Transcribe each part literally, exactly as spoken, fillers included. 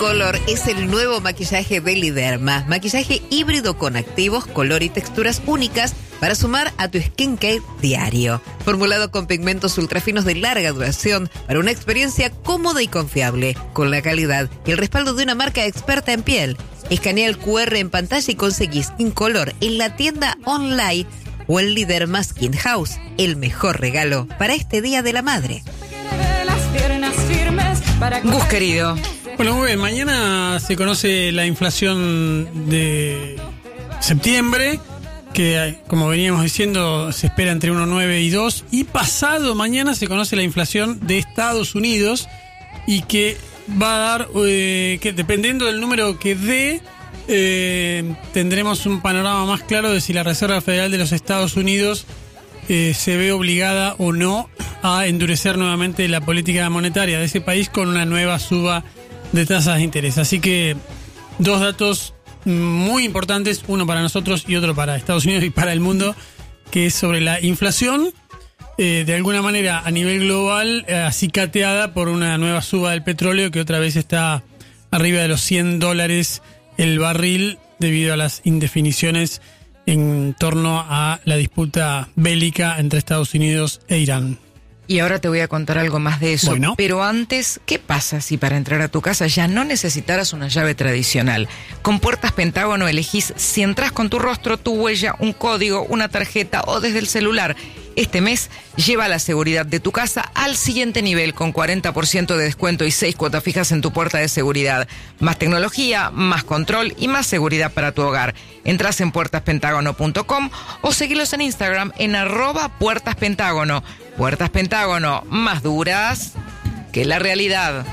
Color es el nuevo maquillaje de Liderma. Maquillaje híbrido con activos, color y texturas únicas para sumar a tu skincare diario. Formulado con pigmentos ultrafinos de larga duración para una experiencia cómoda y confiable, con la calidad y el respaldo de una marca experta en piel. Escanea el cu erre en pantalla y conseguís Skin Color en la tienda online o en Liderma Skin House. El mejor regalo para este Día de la Madre. Gus, querido. Bueno, muy bien, mañana se conoce la inflación de septiembre, que como veníamos diciendo se espera entre uno coma nueve y dos, y pasado mañana se conoce la inflación de Estados Unidos, y que va a dar, eh, que dependiendo del número que dé, eh, tendremos un panorama más claro de si la Reserva Federal de los Estados Unidos eh, se ve obligada o no a endurecer nuevamente la política monetaria de ese país con una nueva suba de tasas de interés. Así que dos datos muy importantes, uno para nosotros y otro para Estados Unidos y para el mundo, que es sobre la inflación, eh, de alguna manera a nivel global, eh, acicateada por una nueva suba del petróleo que otra vez está arriba de los cien dólares el barril debido a las indefiniciones en torno a la disputa bélica entre Estados Unidos e Irán. Y ahora te voy a contar algo más de eso. Bueno. Pero antes, ¿qué pasa si para entrar a tu casa ya no necesitaras una llave tradicional? Con Puertas Pentágono elegís si entras con tu rostro, tu huella, un código, una tarjeta o desde el celular. Este mes lleva la seguridad de tu casa al siguiente nivel con cuarenta por ciento de descuento y seis cuotas fijas en tu puerta de seguridad. Más tecnología, más control y más seguridad para tu hogar. Entrás en puertas pentágono punto com o seguilos en Instagram en arroba Puertas Pentágono. Puertas Pentágono, más duras que la realidad.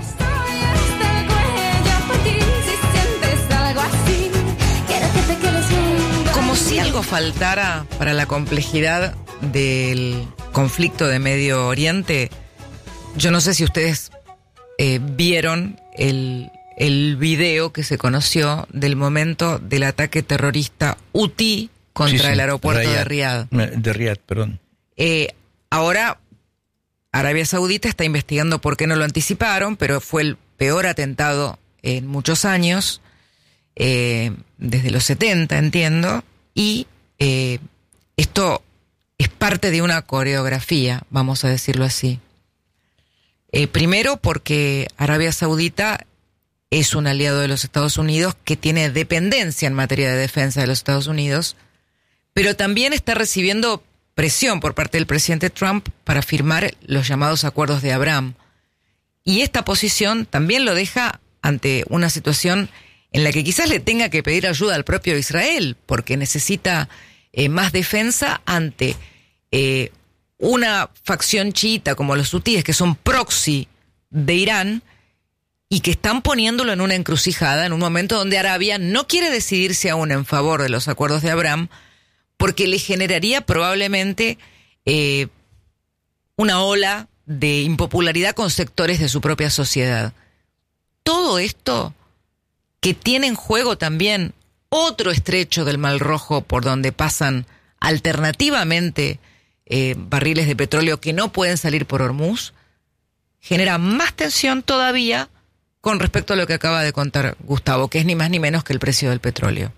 Como si algo faltara para la complejidad del conflicto de Medio Oriente, yo no sé si ustedes eh, vieron el, el video que se conoció del momento del ataque terrorista hutí contra sí, sí, el aeropuerto Riyadh, de Riad. De Riad, perdón. Eh, ahora, Arabia Saudita está investigando por qué no lo anticiparon, pero fue el peor atentado en muchos años, eh, desde los setenta, entiendo, y eh, esto es parte de una coreografía, vamos a decirlo así. Eh, primero porque Arabia Saudita es un aliado de los Estados Unidos que tiene dependencia en materia de defensa de los Estados Unidos, pero también está recibiendo presión por parte del presidente Trump para firmar los llamados acuerdos de Abraham. Y esta posición también lo deja ante una situación en la que quizás le tenga que pedir ayuda al propio Israel, porque necesita eh, más defensa ante eh, una facción chiita como los hutíes, que son proxy de Irán y que están poniéndolo en una encrucijada en un momento donde Arabia no quiere decidirse aún en favor de los acuerdos de Abraham, porque le generaría probablemente eh, una ola de impopularidad con sectores de su propia sociedad. Todo esto que tiene en juego también otro estrecho del Mar Rojo por donde pasan alternativamente eh, barriles de petróleo que no pueden salir por Hormuz, genera más tensión todavía con respecto a lo que acaba de contar Gustavo, que es ni más ni menos que el precio del petróleo.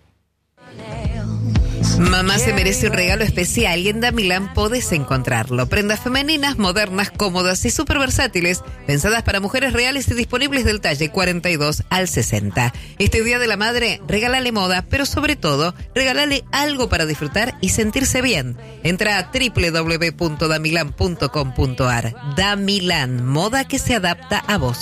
Mamá se merece un regalo especial y en Damilán podés encontrarlo. Prendas femeninas, modernas, cómodas y súper versátiles, pensadas para mujeres reales y disponibles del talle cuarenta y dos al sesenta. Este Día de la Madre, regálale moda, pero sobre todo, regálale algo para disfrutar y sentirse bien. Entra a doble u doble u doble u punto damilan punto com punto a r. Damilán, moda que se adapta a vos.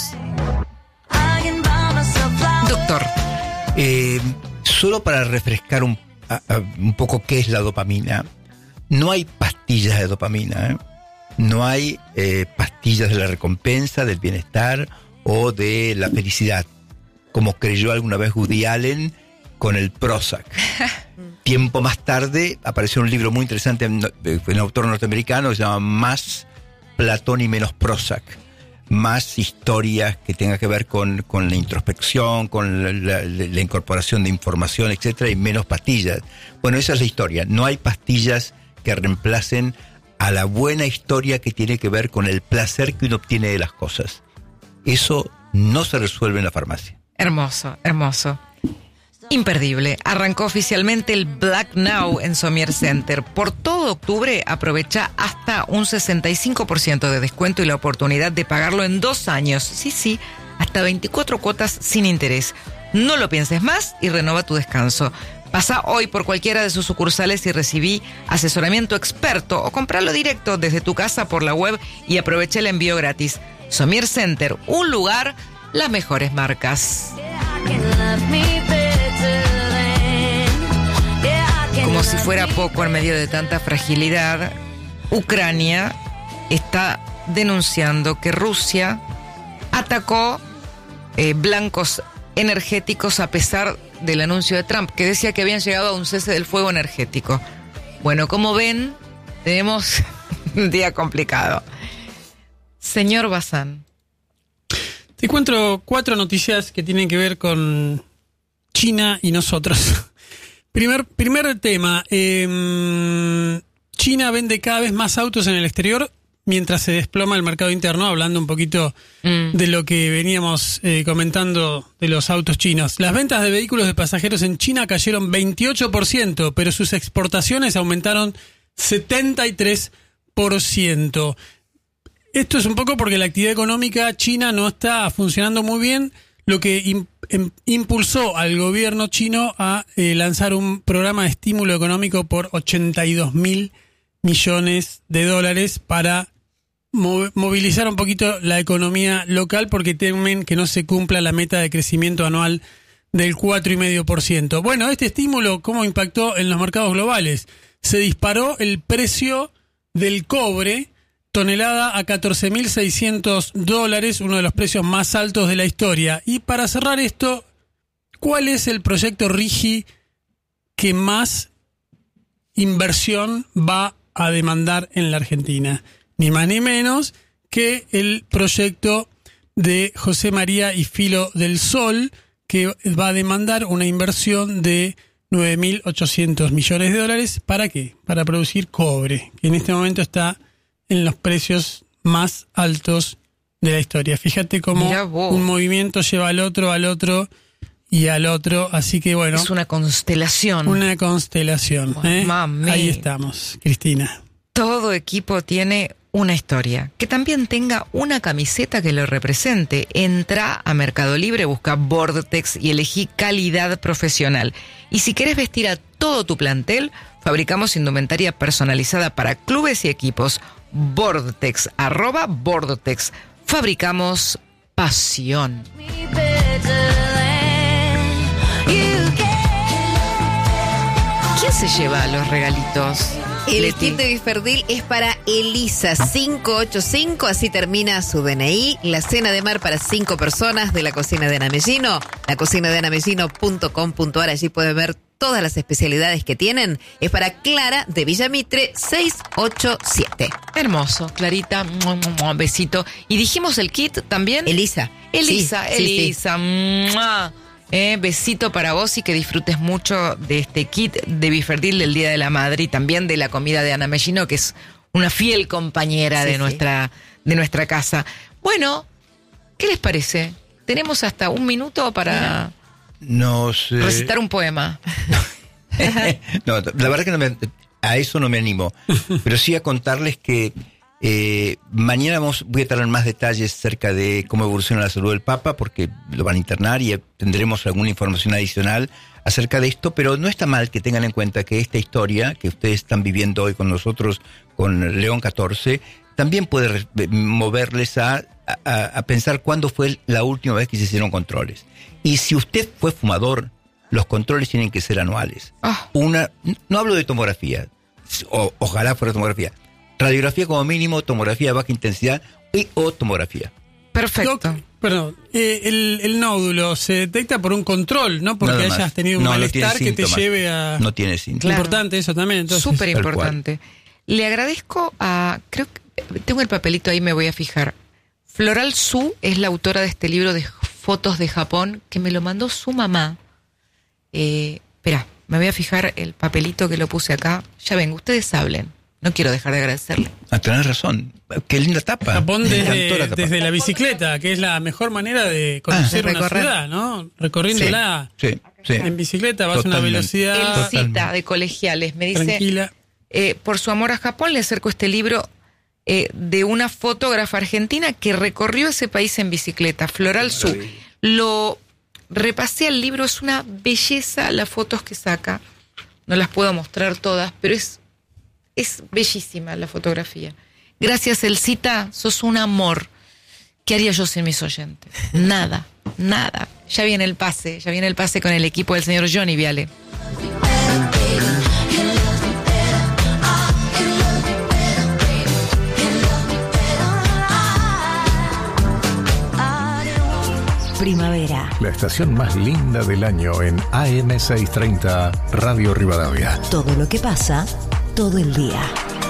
Doctor. Eh, solo para refrescar un A, a, un poco qué es la dopamina. No hay pastillas de dopamina, ¿eh? No hay eh, pastillas de la recompensa, del bienestar o de la felicidad, como creyó alguna vez Woody Allen con el Prozac. Tiempo más tarde apareció un libro muy interesante de un autor norteamericano que se llama Más Platón y menos Prozac. Más historias que tengan que ver con, con la introspección, con la, la, la incorporación de información, etcétera, y menos pastillas. Bueno, esa es la historia. No hay pastillas que reemplacen a la buena historia que tiene que ver con el placer que uno obtiene de las cosas. Eso no se resuelve en la farmacia. Hermoso, hermoso. Imperdible. Arrancó oficialmente el Black Now en Somier Center. Por todo octubre aprovecha hasta un sesenta y cinco por ciento de descuento y la oportunidad de pagarlo en dos años. Sí, sí, hasta veinticuatro cuotas sin interés. No lo pienses más y renova tu descanso. Pasa hoy por cualquiera de sus sucursales y recibí asesoramiento experto o comprarlo directo desde tu casa por la web y aprovecha el envío gratis. Somier Center, un lugar, las mejores marcas. Como si fuera poco en medio de tanta fragilidad, Ucrania está denunciando que Rusia atacó eh, blancos energéticos a pesar del anuncio de Trump, que decía que habían llegado a un cese del fuego energético. Bueno, como ven, tenemos un día complicado. Señor Bazán. Te encuentro cuatro noticias que tienen que ver con China y nosotros. Primer, primer tema, eh, China vende cada vez más autos en el exterior mientras se desploma el mercado interno, hablando un poquito mm. de lo que veníamos eh, comentando de los autos chinos. Las ventas de vehículos de pasajeros en China cayeron veintiocho por ciento, pero sus exportaciones aumentaron setenta y tres por ciento. Esto es un poco porque la actividad económica china no está funcionando muy bien, lo que im, im, impulsó al gobierno chino a eh, lanzar un programa de estímulo económico por ochenta y dos mil millones de dólares para mo- movilizar un poquito la economía local, porque temen que no se cumpla la meta de crecimiento anual del cuatro coma cinco por ciento. Bueno, este estímulo, ¿cómo impactó en los mercados globales? Se disparó el precio del cobre, tonelada a catorce mil seiscientos dólares, uno de los precios más altos de la historia. Y para cerrar esto, ¿cuál es el proyecto RIGI que más inversión va a demandar en la Argentina? Ni más ni menos que el proyecto de José María y Filo del Sol, que va a demandar una inversión de nueve mil ochocientos millones de dólares. ¿Para qué? Para producir cobre, que en este momento está en los precios más altos de la historia. Fíjate cómo un movimiento lleva al otro, al otro y al otro. Así que bueno. Es una constelación. Una constelación. Bueno, ¿eh? Mami. Ahí estamos, Cristina. Todo equipo tiene una historia. Que también tenga una camiseta que lo represente. Entra a Mercado Libre, busca Vortex y elegí calidad profesional. Y si querés vestir a todo tu plantel, fabricamos indumentaria personalizada para clubes y equipos. Vortex, arroba Vortex. Fabricamos pasión. ¿Quién se lleva los regalitos? El Leti. kit de Biferdil es para Elisa cinco ocho cinco, así termina su D N I. La cena de mar para cinco personas de la cocina de Ana Mellino, la cocina de ana mellino punto com punto a r, allí pueden ver todas las especialidades que tienen. Es para Clara de Villamitre seiscientos ochenta y siete. Hermoso, Clarita, un besito. Y dijimos el kit también. Elisa. Elisa, sí, Elisa. Sí, sí. Eh, besito para vos y que disfrutes mucho de este kit de Biferdil del Día de la Madre y también de la comida de Ana Mellino, que es una fiel compañera sí, de, sí. Nuestra, de nuestra casa. Bueno, ¿qué les parece? Tenemos hasta un minuto para no sé. recitar un poema. No, la verdad que no me, a eso no me animo, pero sí a contarles que Eh, mañana vamos, voy a traer más detalles acerca de cómo evoluciona la salud del Papa, porque lo van a internar y tendremos alguna información adicional acerca de esto, pero no está mal que tengan en cuenta que esta historia que ustedes están viviendo hoy con nosotros, con León catorce, también puede moverles a, a, a pensar cuándo fue la última vez que se hicieron controles. Y si usted fue fumador, los controles tienen que ser anuales. Oh. Una, no hablo de tomografía, o, ojalá fuera tomografía. Radiografía como mínimo, tomografía de baja intensidad y o tomografía. Perfecto. Doc, perdón, eh, el, el nódulo se detecta por un control, no porque hayas tenido un no, malestar no que te lleve a... No tiene síntomas. Claro. Importante eso también. Súper importante. Le agradezco a... Creo que tengo el papelito ahí, me voy a fijar. Floral Su es la autora de este libro de fotos de Japón que me lo mandó su mamá. Eh, espera, me voy a fijar el papelito que lo puse acá. Ya vengo, ustedes hablen. no quiero dejar de agradecerle. Ah, tenés razón. Qué linda tapa. Japón Me desde, encantó la tapa. desde la bicicleta, que es la mejor manera de conocer Ah, de una recorrer. ciudad, ¿no? Recorriéndola Sí, sí. en bicicleta, vas a una Totalmente. velocidad Elcita de Colegiales me dice, tranquila. eh, por su amor a Japón le acerco este libro eh, de una fotógrafa argentina que recorrió ese país en bicicleta, Floral Su. Lo repasé el libro, es una belleza las fotos que saca. No las puedo mostrar todas, pero es, es bellísima la fotografía. Gracias, Elcita, sos un amor. ¿Qué haría yo sin mis oyentes? Nada, nada. Ya viene el pase, ya viene el pase con el equipo del señor Johnny Viale. Primavera. La estación más linda del año en A M seiscientos treinta Radio Rivadavia. Todo lo que pasa, todo el día.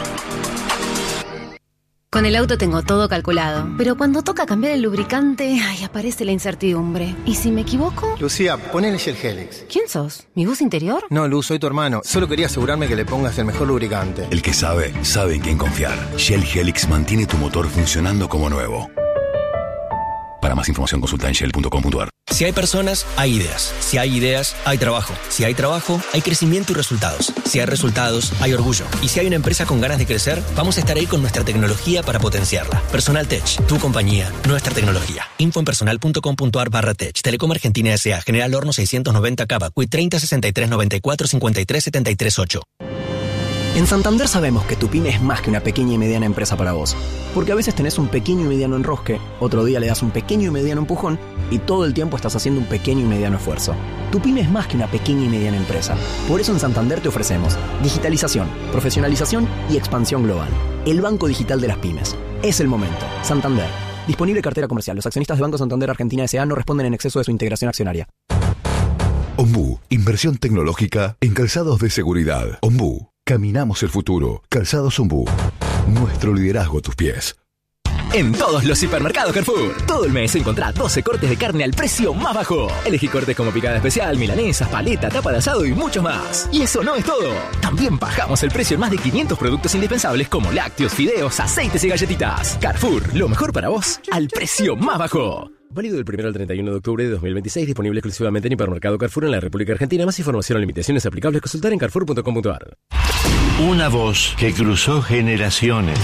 Con el auto tengo todo calculado, pero cuando toca cambiar el lubricante, ay, aparece la incertidumbre. ¿Y si me equivoco? Lucía, ponele Shell Helix. ¿Quién sos? ¿Mi voz interior? No, Luz, soy tu hermano. Solo quería asegurarme que le pongas el mejor lubricante. El que sabe, sabe en quién confiar. Shell Helix mantiene tu motor funcionando como nuevo. Para más información consulta en shell punto com punto a r. Si hay personas, hay ideas. Si hay ideas, hay trabajo. Si hay trabajo, hay crecimiento y resultados. Si hay resultados, hay orgullo. Y si hay una empresa con ganas de crecer, vamos a estar ahí con nuestra tecnología para potenciarla. Personal Tech, tu compañía, nuestra tecnología. Info en personal punto com punto a r barra tech. Telecom Argentina S A. General Horno seiscientos noventa Cava. Q I treinta sesenta y tres noventa y cuatro cincuenta y tres setenta y tres ocho. En Santander sabemos que tu pyme es más que una pequeña y mediana empresa para vos. Porque a veces tenés un pequeño y mediano enrosque, otro día le das un pequeño y mediano empujón y todo el tiempo estás haciendo un pequeño y mediano esfuerzo. Tu pyme es más que una pequeña y mediana empresa. Por eso en Santander te ofrecemos digitalización, profesionalización y expansión global. El banco digital de las pymes. Es el momento. Santander. Disponible cartera comercial. Los accionistas de Banco Santander Argentina S A no responden en exceso de su integración accionaria. Ombú, inversión tecnológica en calzados de seguridad. Ombú, caminamos el futuro. Calzados Ombú, nuestro liderazgo a tus pies. En todos los supermercados Carrefour, todo el mes encontrá doce cortes de carne al precio más bajo. Elegí cortes como picada especial, milanesas, paleta, tapa de asado y mucho más. Y eso no es todo. También bajamos el precio en más de quinientos productos indispensables como lácteos, fideos, aceites y galletitas. Carrefour, lo mejor para vos al precio más bajo. Válido del primero al treinta y uno de octubre de dos mil veintiséis, disponible exclusivamente en Hipermercado Carrefour en la República Argentina. Más información o limitaciones aplicables consultar en carrefour punto com punto a r. Una voz que cruzó generaciones.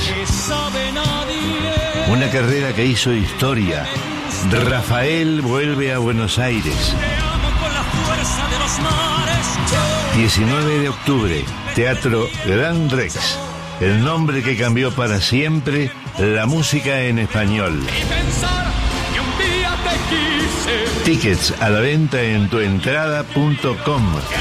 Una carrera que hizo historia. Rafael vuelve a Buenos Aires. diecinueve de octubre, Teatro Gran Rex. El nombre que cambió para siempre la música en español. Tickets a la venta en tuentrada punto com.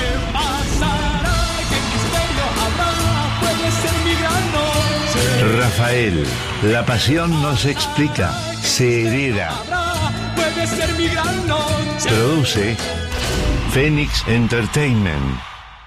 Rafael, la pasión no se explica, se hereda. Produce Phoenix Entertainment.